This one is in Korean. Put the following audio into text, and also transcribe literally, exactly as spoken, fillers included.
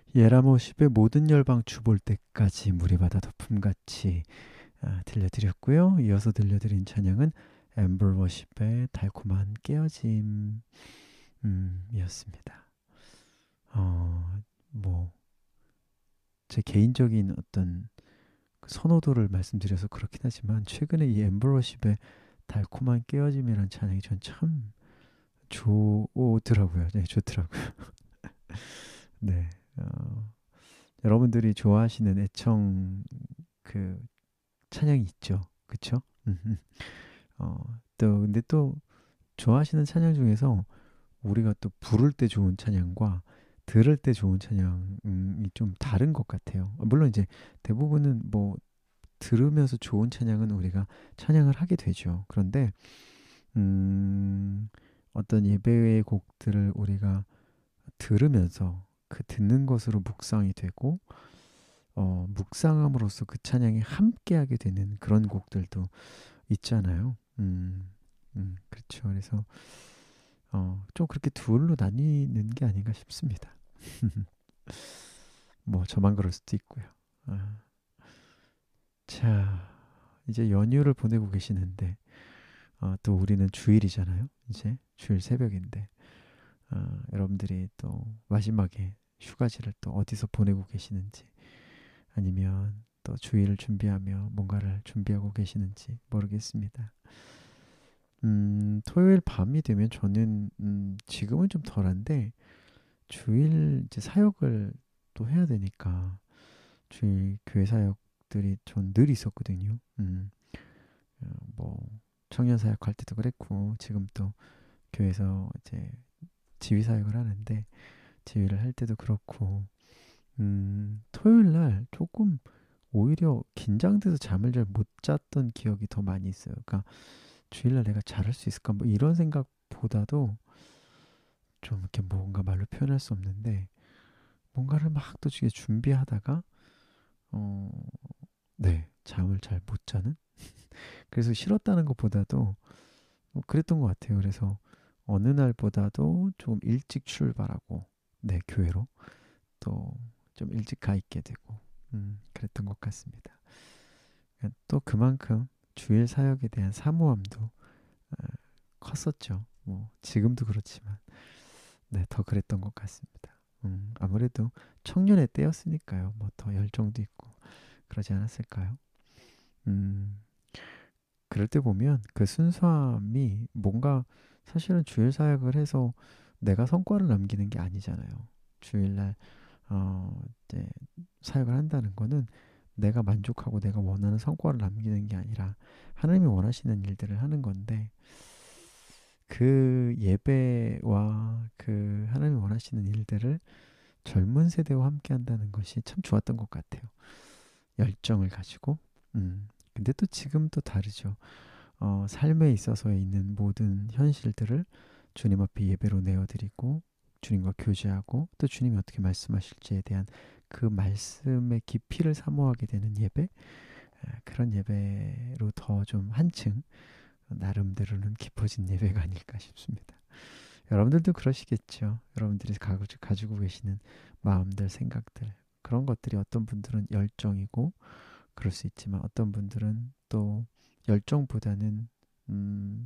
예라모십의 모든 열방 주볼 때까지 물이 바다 덮음같이 아, 들려드렸고요. 이어서 들려드린 찬양은 엠블워십의 달콤한 깨어짐 음, 이었습니다. 어, 뭐, 제 개인적인 어떤 그 선호도를 말씀드려서 그렇긴 하지만 최근에 이 엠블워십의 달콤한 깨어짐이라는 찬양이 전 참 좋더라고요. 네, 좋더라고요. 네. 어, 여러분들이 좋아하시는 애청 그 찬양이 있죠. 그쵸? 음음. 어, 또 근데 또 좋아하시는 찬양 중에서 우리가 또 부를 때 좋은 찬양과 들을 때 좋은 찬양이 좀 다른 것 같아요. 물론 이제 대부분은 뭐 들으면서 좋은 찬양은 우리가 찬양을 하게 되죠. 그런데 음, 어떤 예배의 곡들을 우리가 들으면서 그 듣는 것으로 묵상이 되고 어, 묵상함으로써 그 찬양에 함께하게 되는 그런 곡들도 있잖아요. 음, 음, 그렇죠. 그래서 어, 좀 그렇게 둘로 나뉘는 게 아닌가 싶습니다. 뭐 저만 그럴 수도 있고요. 아, 자, 이제 연휴를 보내고 계시는데 어, 또 우리는 주일이잖아요. 이제 주일 새벽인데 어, 여러분들이 또 마지막에 휴가지를 또 어디서 보내고 계시는지 아니면 또 주일을 준비하며 뭔가를 준비하고 계시는지 모르겠습니다. 음, 토요일 밤이 되면 저는 음, 지금은 좀 덜한데 주일 이제 사역을 또 해야 되니까 주일 교회 사역들이 전 늘 있었거든요. 음, 어, 뭐 청년 사역할 때도 그랬고 지금 또 교회에서 이제 지휘 사역을 하는데 지휘를 할 때도 그렇고 음, 토요일 날 조금 오히려 긴장돼서 잠을 잘 못 잤던 기억이 더 많이 있어요. 그러니까 주일날 내가 잘할 수 있을까 뭐 이런 생각보다도 좀 이렇게 뭔가 말로 표현할 수 없는데 뭔가를 막 또 주게 준비하다가 어, 네, 잠을 잘 못 자는? 그래서 싫었다는 것보다도 뭐 그랬던 것 같아요. 그래서 어느 날보다도 조금 일찍 출발하고 네, 교회로 또 좀 일찍 가 있게 되고 음, 그랬던 것 같습니다. 또 그만큼 주일 사역에 대한 사모함도 어, 컸었죠. 뭐 지금도 그렇지만 네, 더 그랬던 것 같습니다. 음, 아무래도 청년의 때였으니까요. 뭐 더 열정도 있고 그러지 않았을까요? 음, 그럴 때 보면 그 순수함이 뭔가 사실은 주일 사역을 해서 내가 성과를 남기는 게 아니잖아요. 주일날 어, 이제 사역을 한다는 거는 내가 만족하고 내가 원하는 성과를 남기는 게 아니라 하나님이 원하시는 일들을 하는 건데 그 예배와 그 하나님이 원하시는 일들을 젊은 세대와 함께 한다는 것이 참 좋았던 것 같아요. 열정을 가지고. 음. 근데 또 지금 또 다르죠. 어, 삶에 있어서 있는 모든 현실들을 주님 앞에 예배로 내어드리고 주님과 교제하고 또 주님이 어떻게 말씀하실지에 대한 그 말씀의 깊이를 사모하게 되는 예배 아, 그런 예배로 더 좀 한층 나름대로는 깊어진 예배가 아닐까 싶습니다. 여러분들도 그러시겠죠. 여러분들이 가- 가지고 계시는 마음들, 생각들 그런 것들이 어떤 분들은 열정이고 그럴 수 있지만 어떤 분들은 또 열정보다는 음,